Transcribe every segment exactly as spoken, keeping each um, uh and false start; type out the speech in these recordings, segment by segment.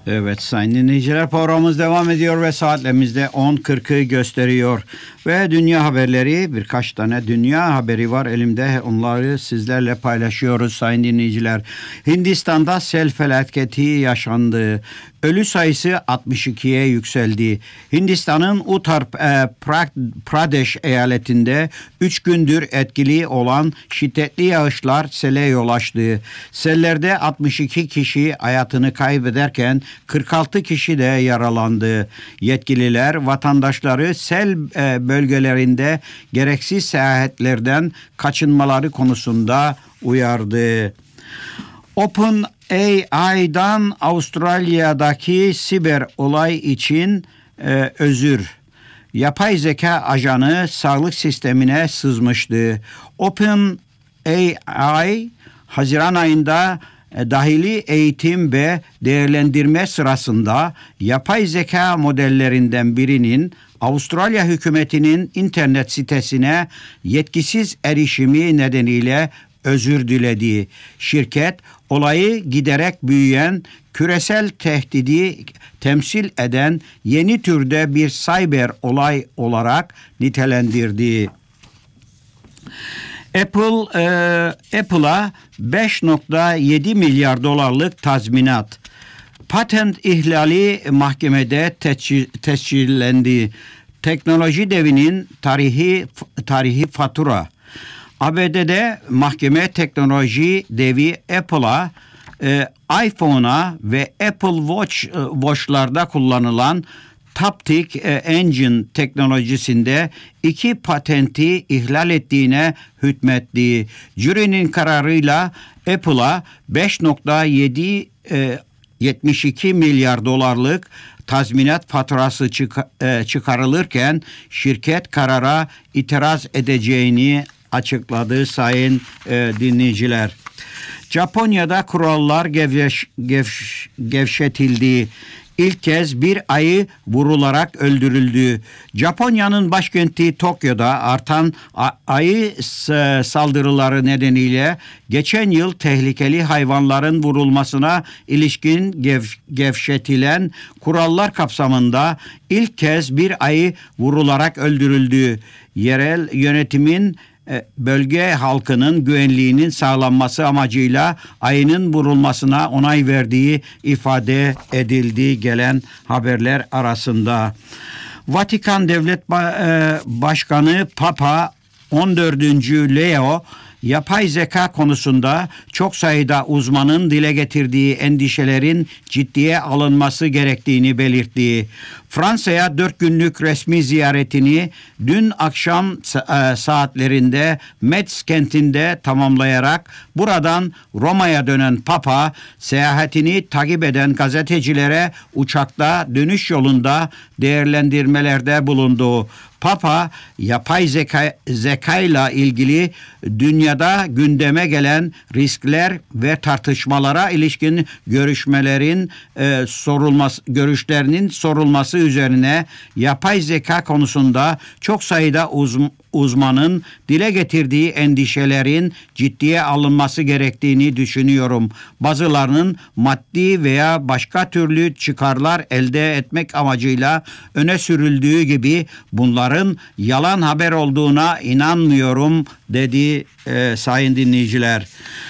Evet sayın dinleyiciler, programımız devam ediyor ve saatlerimizde on kırkı gösteriyor. Ve dünya haberleri, birkaç tane dünya haberi var elimde, onları sizlerle paylaşıyoruz sayın dinleyiciler. Hindistan'da sel felaketi yaşandı. Ölü sayısı altmış ikiye yükseldi. Hindistan'ın Uttar Pradesh eyaletinde üç gündür etkili olan şiddetli yağışlar sele yol açtı. Sellerde altmış iki kişi hayatını kaybederken kırk altı kişi de yaralandı. Yetkililer vatandaşları sel bölgelerinde gereksiz seyahatlerden kaçınmaları konusunda uyardı. OpenAI'dan Avustralya'daki siber olay için e, özür. Yapay zeka ajanı sağlık sistemine sızmıştı. OpenAI Haziran ayında e, dahili eğitim ve değerlendirme sırasında yapay zeka modellerinden birinin Avustralya hükümetinin internet sitesine yetkisiz erişimi nedeniyle özür diledi. Şirket olayı giderek büyüyen küresel tehdidi temsil eden yeni türde bir cyber olay olarak nitelendirdi. Apple e, Apple'a beş virgül yedi milyar dolarlık tazminat. Patent ihlali mahkemede tescillendi. Teknoloji devinin tarihi tarihi fatura. A B D'de mahkeme teknoloji devi Apple'a, e, iPhone'a ve Apple Watch e, Watch'larda kullanılan Taptic e, Engine teknolojisinde iki patenti ihlal ettiğine hükmetti. Jürinin kararıyla Apple'a beş virgül yetmiş iki milyar dolarlık tazminat faturası çıkarılırken şirket karara itiraz edeceğini açıkladı sayın e, dinleyiciler. Japonya'da kurallar gevş, gevş, gevşetildi. İlk kez bir ayı vurularak öldürüldü. Japonya'nın başkenti Tokyo'da artan ayı saldırıları nedeniyle geçen yıl tehlikeli hayvanların vurulmasına ilişkin gev, gevşetilen kurallar kapsamında ilk kez bir ayı vurularak öldürüldü. Yerel yönetimin bölge halkının güvenliğinin sağlanması amacıyla ayının vurulmasına onay verdiği ifade edildi gelen haberler arasında. Vatikan Devlet Başkanı Papa on dördüncü Leo yapay zeka konusunda çok sayıda uzmanın dile getirdiği endişelerin ciddiye alınması gerektiğini belirtti. Fransa'ya dört günlük resmi ziyaretini dün akşam saatlerinde Metz kentinde tamamlayarak buradan Roma'ya dönen Papa, seyahatini takip eden gazetecilere uçakta dönüş yolunda değerlendirmelerde bulundu. Papa, yapay zeka, zekayla ilgili dünyada gündeme gelen riskler ve tartışmalara ilişkin görüşmelerin e, sorulması, görüşlerinin sorulması üzerine yapay zeka konusunda çok sayıda uzman uzmanın dile getirdiği endişelerin ciddiye alınması gerektiğini düşünüyorum. Bazılarının maddi veya başka türlü çıkarlar elde etmek amacıyla öne sürüldüğü gibi bunların yalan haber olduğuna inanmıyorum dedi e, sayın dinleyiciler.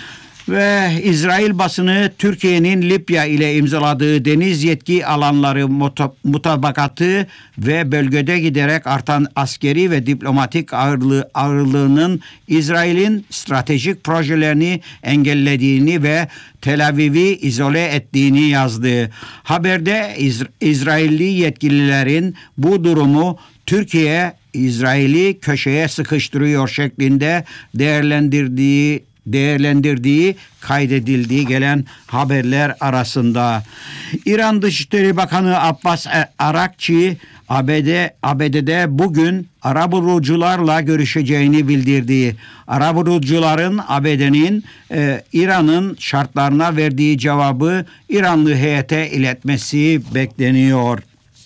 Ve İsrail basını Türkiye'nin Libya ile imzaladığı deniz yetki alanları mutabakatı ve bölgede giderek artan askeri ve diplomatik ağırlığı, ağırlığının İsrail'in stratejik projelerini engellediğini ve Tel Aviv'i izole ettiğini yazdı. Haberde İz- İsrailli yetkililerin bu durumu Türkiye İsrail'i köşeye sıkıştırıyor şeklinde değerlendirdiği değerlendirdiği kaydedildiği gelen haberler arasında. İran Dışişleri Bakanı Abbas Arakçı A B D A B D'de bugün Arabulucularla görüşeceğini bildirdi. Arabulucuların A B D'nin e, İran'ın şartlarına verdiği cevabı İranlı heyete iletmesi bekleniyor.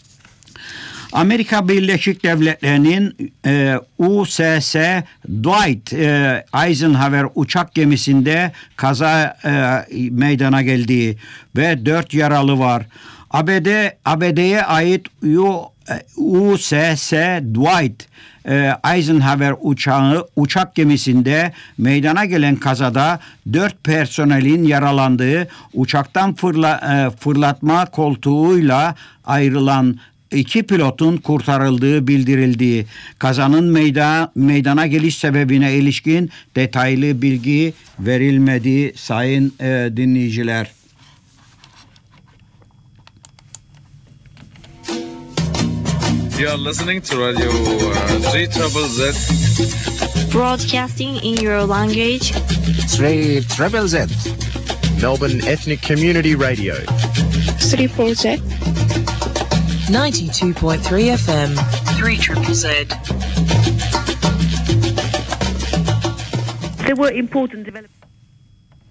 Amerika Birleşik Devletleri'nin e, U S S Dwight e, Eisenhower uçak gemisinde kaza e, meydana geldi ve dört yaralı var. A B D A B D'ye ait U S S Dwight Eisenhower uçağı uçak gemisinde meydana gelen kazada dört personelin yaralandığı, uçaktan fırla, fırlatma koltuğuyla ayrılan iki pilotun kurtarıldığı bildirildi. Kazanın meyda, meydana geliş sebebine ilişkin detaylı bilgi verilmedi sayın e, dinleyiciler. You are listening to Radio uh, three Z Z. Broadcasting in your language. three Z Z. Melbourne Ethnic Community Radio. three four Z. ninety-two point three F M. three Z Z. There were important developments.